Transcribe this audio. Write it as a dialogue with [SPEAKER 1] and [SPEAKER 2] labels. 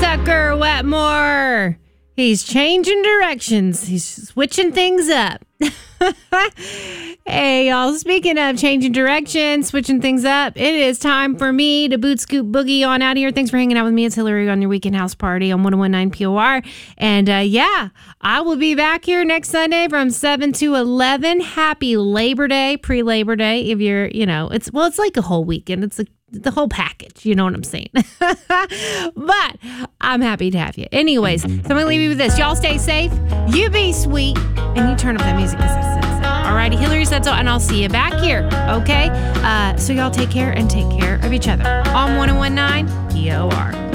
[SPEAKER 1] Tucker Wetmore. He's changing directions. He's switching things up. Hey, y'all. Speaking of changing directions, switching things up, it is time for me to boot scoop boogie on out of here. Thanks for hanging out with me. It's Hillary on your weekend house party on 101.9 POR. And I will be back here next Sunday from 7 to 11. Happy Labor Day, pre-Labor Day. If you're, it's like a whole weekend. It's the whole package. You know what I'm saying? But I'm happy to have you. Anyways, so I'm going to leave you with this. Y'all stay safe. You be sweet. And you turn up that music because I said so. Alrighty, Hillary said so, and I'll see you back here. Okay? So y'all take care and take care of each other. On 101.9 POR.